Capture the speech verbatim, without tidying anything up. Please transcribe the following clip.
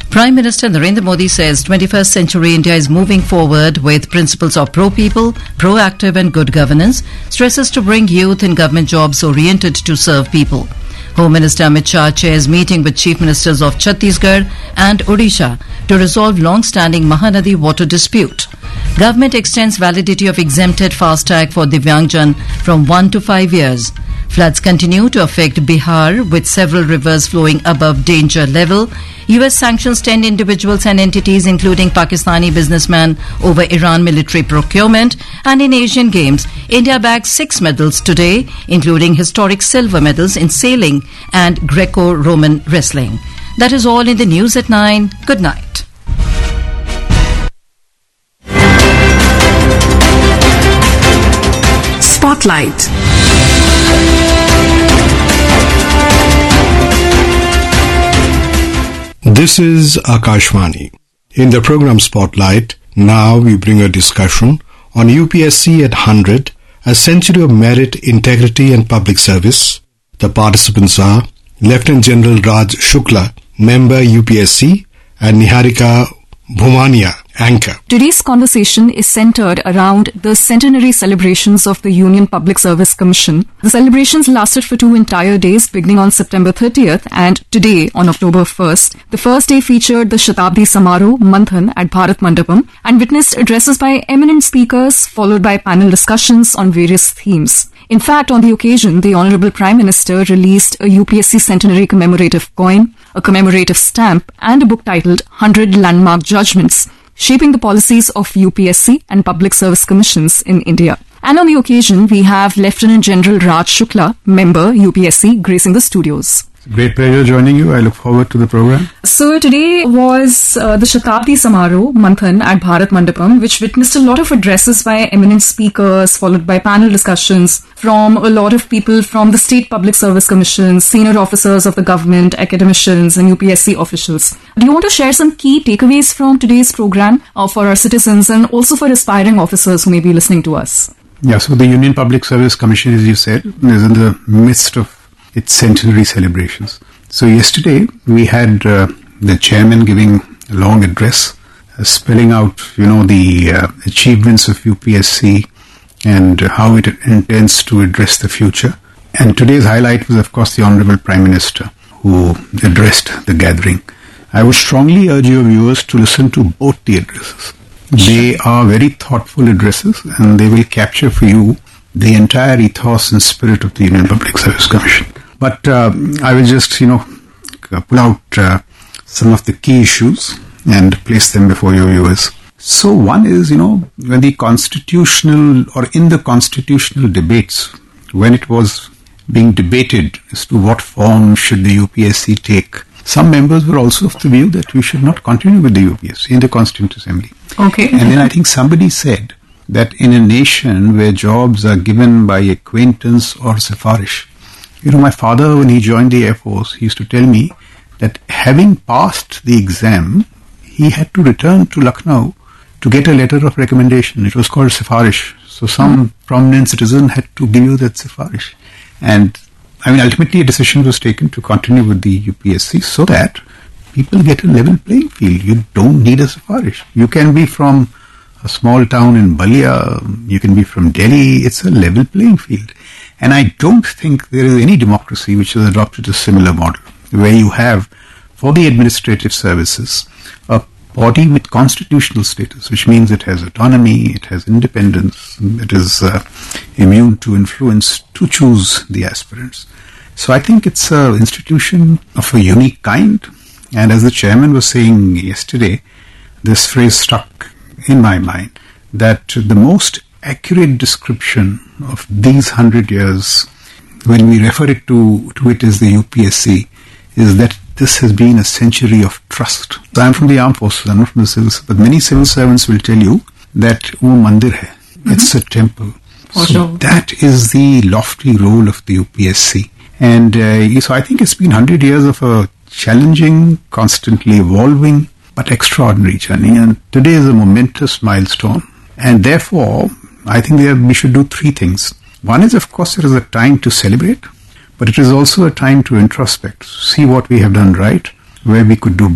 Prime Minister Narendra Modi says twenty-first century India is moving forward with principles of pro-people, proactive and good governance, stresses to bring youth in government jobs oriented to serve people. Home Minister Amit Shah chairs meeting with Chief Ministers of Chhattisgarh and Odisha to resolve long-standing Mahanadi water dispute. Government extends validity of exempted FASTag for Divyangjan from one to five years. Floods continue to affect Bihar with several rivers flowing above danger level. U S sanctions ten individuals and entities including Pakistani businessman over Iran military procurement. And in Asian Games, India bagged six medals today, including historic silver medals in sailing and Greco-Roman wrestling. That is all in the news at nine. Good night. Spotlight. This is Akashvani. In the program Spotlight, now we bring a discussion on U P S C at one hundred, a century of merit, integrity and public service. The participants are Lieutenant General Raj Shukla, member U P S C, and Niharika Bhumania, anchor. Today's conversation is centered around the centenary celebrations of the Union Public Service Commission. The celebrations lasted for two entire days, beginning on September thirtieth and today on October first. The first day featured the Shatabdi Samaroh Manthan at Bharat Mandapam and witnessed addresses by eminent speakers, followed by panel discussions on various themes. In fact, on the occasion, the Honourable Prime Minister released a U P S C centenary commemorative coin, a commemorative stamp, and a book titled one hundred Landmark Judgments, Shaping the Policies of U P S C and Public Service Commissions in India. And on the occasion, we have Lieutenant General Raj Shukla, member U P S C, gracing the studios. It's a great pleasure joining you. I look forward to the program. So today was uh, the Shatabdi Samaroh Manthan at Bharat Mandapam, which witnessed a lot of addresses by eminent speakers, followed by panel discussions from a lot of people from the State Public Service Commissions, senior officers of the government, academicians and U P S C officials. Do you want to share some key takeaways from today's program uh, for our citizens and also for aspiring officers who may be listening to us? Yeah, so the Union Public Service Commission, as you said, is in the midst of its centenary celebrations. So yesterday we had uh, the chairman giving a long address, uh, spelling out, you know, the uh, achievements of U P S C and uh, how it intends to address the future. And today's highlight was, of course, the Honourable Prime Minister, who addressed the gathering. I would strongly urge your viewers to listen to both the addresses. They are very thoughtful addresses and they will capture for you the entire ethos and spirit of the Union Public Service Commission. But uh, I will just, you know, pull out uh, some of the key issues and place them before your viewers. So one is, you know, when the constitutional or in the constitutional debates, when it was being debated as to what form should the U P S C take, some members were also of the view that we should not continue with the U P S C in the Constituent Assembly. Okay. And then I think somebody said that in a nation where jobs are given by acquaintance or sifarish, you know, my father, when he joined the Air Force, he used to tell me that having passed the exam, he had to return to Lucknow to get a letter of recommendation. It was called sifarish. So some mm. prominent citizen had to give you that sifarish. And I mean, ultimately a decision was taken to continue with the U P S C so that people get a level playing field. You don't need a sifarish. You can be from a small town in Balia, you can be from Delhi. It's a level playing field. And I don't think there is any democracy which has adopted a similar model, where you have, for the administrative services, a body with constitutional status, which means it has autonomy, it has independence, it is uh, immune to influence to choose the aspirants. So I think it's an institution of a unique kind. And as the chairman was saying yesterday, this phrase stuck in my mind, that the most accurate description of these hundred years, when we refer it to, to it as the U P S C, is that this has been a century of trust. So I'm from the armed forces, I'm not from the civil service, but many civil servants will tell you that wo mandir hai, mm-hmm. It's a temple. Oh, so sure. That is the lofty role of the U P S C. And uh, so I think it's been hundred years of a challenging, constantly evolving, but extraordinary journey. And today is a momentous milestone. And therefore, I think there, we should do three things. One is, of course, it is a time to celebrate, but it is also a time to introspect, see what we have done right, where we could do